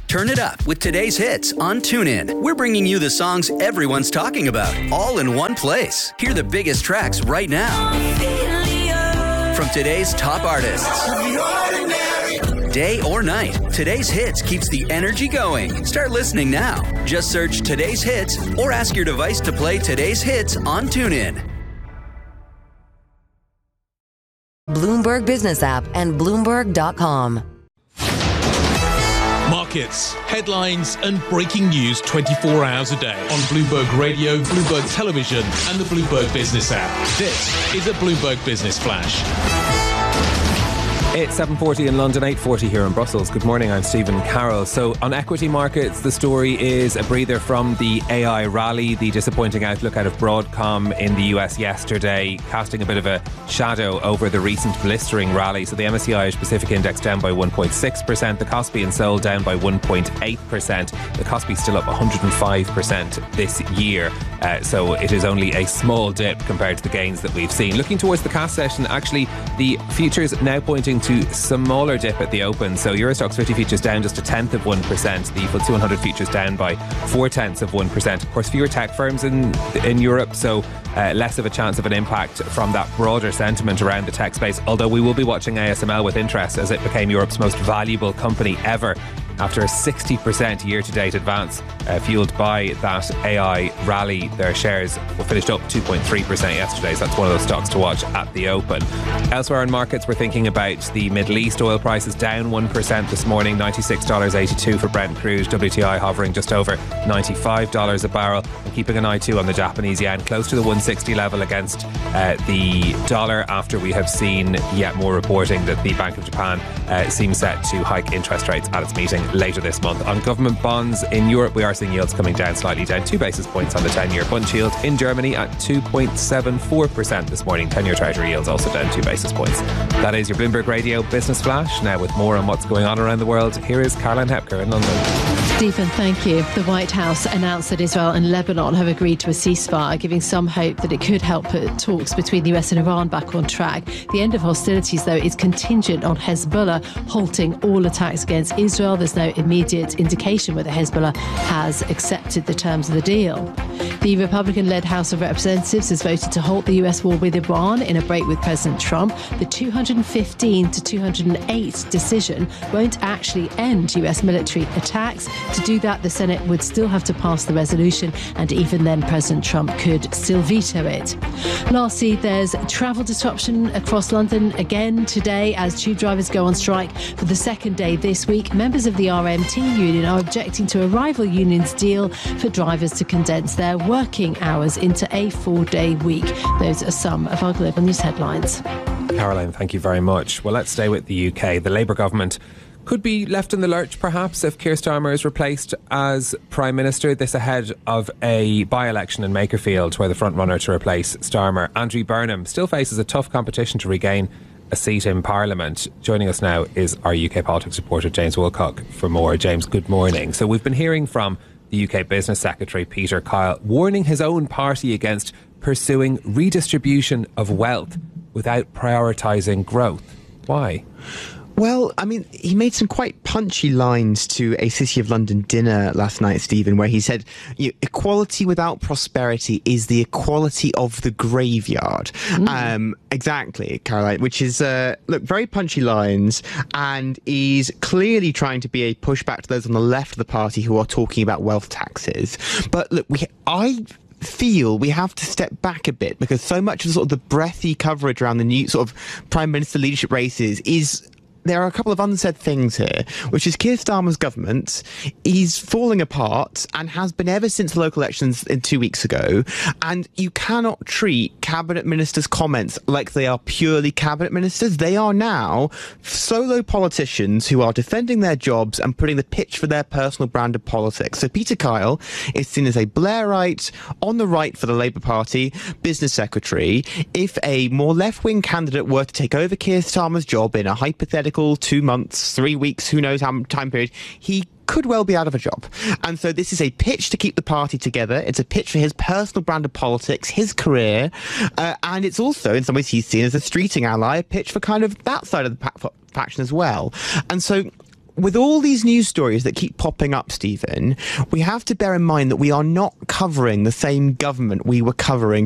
Turn it up with today's hits on TuneIn. We're bringing you the songs everyone's talking about, all in one place. Hear the biggest tracks right now from today's top artists. Day or night, today's hits keeps the energy going. Start listening now. Just search today's hits or ask your device to play today's hits on TuneIn. Bloomberg Business App and Bloomberg.com. Markets, headlines and breaking news 24 hours a day on Bloomberg Radio, Bloomberg Television and the Bloomberg Business app. This is a Bloomberg Business Flash. It's 7:40 in London, 8:40 here in Brussels. Good morning, I'm Stephen Carroll. So on equity markets, the story is a breather from the AI rally. The disappointing outlook out of Broadcom in the US yesterday, casting a bit of a shadow over the recent blistering rally. So the MSCI Asia Pacific Index down by 1.6%, the Kospi and Seoul down by 1.8%. The Kospi still up 105% this year. So it is only a small dip compared to the gains that we've seen. Looking towards the cash session, actually the futures now pointing to smaller dip at the open. So Euro Stoxx 50 futures down just 0.1%. The FTSE 100 futures down by 0.4%. Of course, fewer tech firms in Europe, so less of a chance of an impact from that broader sentiment around the tech space. Although we will be watching ASML with interest as it became Europe's most valuable company ever after a 60% year-to-date advance fueled by that AI rally. Their shares were finished up 2.3% yesterday, so that's one of those stocks to watch at the open. Elsewhere in markets, we're thinking about the Middle East. Oil prices down 1% this morning, $96.82 for Brent crude. WTI hovering just over $95 a barrel. And keeping an eye too on the Japanese yen, close to the 160 level against the dollar, after we have seen yet more reporting that the Bank of Japan seems set to hike interest rates at its meeting later this month. On government bonds in Europe, we are seeing yields coming down slightly, down 2 basis points on the 10-year Bund yield. In Germany at 2.74% this morning. 10-year Treasury yields also down 2 basis points. That is your Bloomberg Radio Business Flash. Now with more on what's going on around the world, here is Caroline Hepker in London. Stephen, thank you. The White House announced that Israel and Lebanon have agreed to a ceasefire, giving some hope that it could help put talks between the US and Iran back on track. The end of hostilities, though, is contingent on Hezbollah halting all attacks against Israel. There's no immediate indication whether Hezbollah has accepted the terms of the deal. The Republican-led House of Representatives has voted to halt the US war with Iran in a break with President Trump. The 215 to 208 decision won't actually end US military attacks. To do that, the Senate would still have to pass the resolution, and even then President Trump could still veto it. Lastly, there's travel disruption across London again today as tube drivers go on strike for the second day this week. Members of the RMT union are objecting to a rival union's deal for drivers to condense their working hours into a 4-day week. Those are some of our global news headlines. Caroline, thank you very much. Well, let's stay with the UK. The Labour government could be left in the lurch, perhaps, if Keir Starmer is replaced as Prime Minister. This ahead of a by-election in Makerfield, where the front-runner to replace Starmer, Andrew Burnham, still faces a tough competition to regain a seat in Parliament. Joining us now is our UK politics reporter, James Wilcock, for more. James, good morning. So we've been hearing from the UK Business Secretary, Peter Kyle, warning his own party against pursuing redistribution of wealth without prioritising growth. Why? Well, I mean, he made some quite punchy lines to a City of London dinner last night, Stephen, where he said, equality without prosperity is the equality of the graveyard. Exactly, Caroline, which is, very punchy lines, and is clearly trying to be a pushback to those on the left of the party who are talking about wealth taxes. But look, I feel we have to step back a bit, because so much of sort of the breathy coverage around the new sort of Prime Minister leadership races is... There are a couple of unsaid things here, which is Keir Starmer's government is falling apart and has been ever since the local elections 2 weeks ago. And you cannot treat cabinet ministers' comments like they are purely cabinet ministers. They are now solo politicians who are defending their jobs and putting the pitch for their personal brand of politics. So Peter Kyle is seen as a Blairite, on the right for the Labour Party, business secretary. If a more left-wing candidate were to take over Keir Starmer's job in a hypothetical 2 months, 3 weeks, who knows how time period, he could well be out of a job. And so this is a pitch to keep the party together. It's a pitch for his personal brand of politics, his career, and it's also, in some ways, he's seen as a streeting ally, a pitch for kind of that side of the faction as well. And so with all these news stories that keep popping up, Stephen, we have to bear in mind that we are not covering the same government we were covering